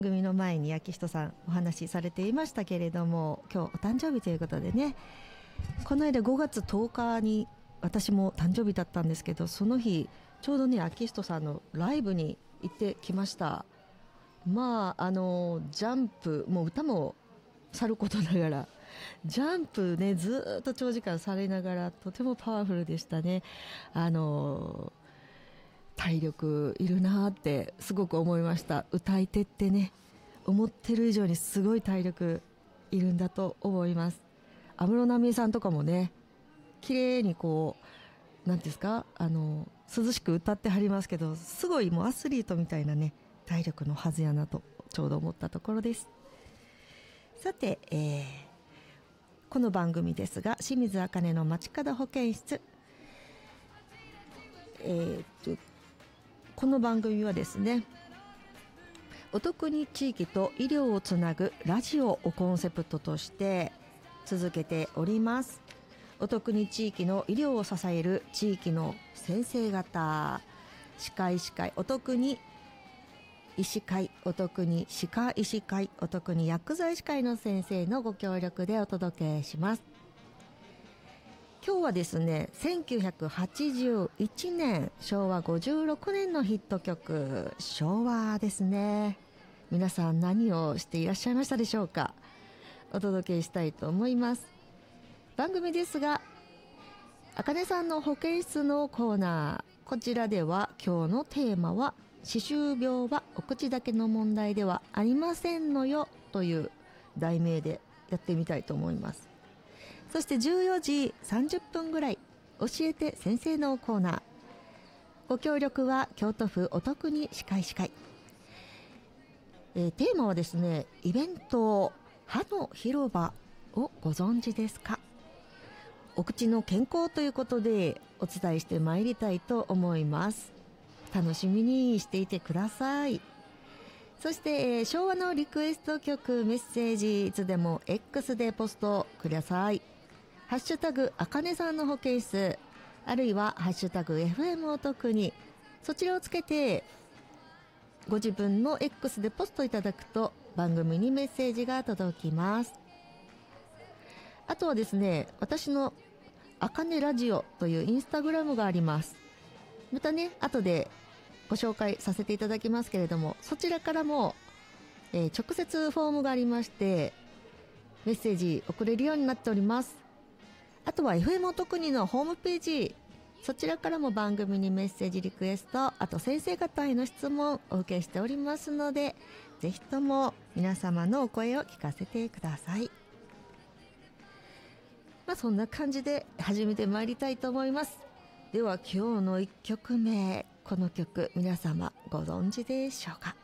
組の前に秋人さんお話しされていましたけれども、今日お誕生日ということでね、この間5月10日に私も誕生日だったんですけど、その日ちょうどね秋人さんのライブに行ってきました。ジャンプもう歌もさることながらジャンプねずっと長時間されながらとてもパワフルでしたね。体力いるなってすごく思いました。歌い手ってね、思ってる以上にすごい体力いるんだと思います。安室奈美恵さんとかもね、綺麗にこうなんですか、涼しく歌ってはりますけど、すごいもうアスリートみたいなね体力のはずやなとちょうど思ったところです。さて、この番組ですが、清水茜の街角保健室、この番組はですね、お得に地域と医療をつなぐラジオをコンセプトとして続けております。お得に地域の医療を支える地域の先生方、歯科医師会、お得に医師会、お得に歯科医師会、お得に薬剤師会の先生のご協力でお届けします。今日はですね、1981年昭和56年のヒット曲、昭和ですね。皆さん何をしていらっしゃいましたでしょうか。お届けしたいと思います。番組ですが、あかねさんの保健室のコーナー、こちらでは今日のテーマは、歯周病はお口だけの問題ではありませんのよという題名でやってみたいと思います。そして14時30分ぐらい、教えて先生のコーナー、ご協力は京都府お得に歯科医師会、テーマはですね、イベント歯の広場をご存知ですか。お口の健康ということでお伝えしてまいりたいと思います。楽しみにしていてください。そして、昭和のリクエスト曲メッセージ、いつでも X でポストください。ハッシュタグあかねさんの保健室、あるいはハッシュタグ FM お得に、そちらをつけてご自分の X でポストいただくと番組にメッセージが届きます。あとはですね、私のあかねラジオというインスタグラムがあります。またね、後でご紹介させていただきますけれども、そちらからも、直接フォームがありましてメッセージ送れるようになっております。あとは FM お得にのホームページ、そちらからも番組にメッセージリクエスト、あと先生方への質問をお受けしておりますので、ぜひとも皆様のお声を聞かせてください。そんな感じで始めてまいりたいと思います。では今日の1曲目、この曲皆様ご存知でしょうか。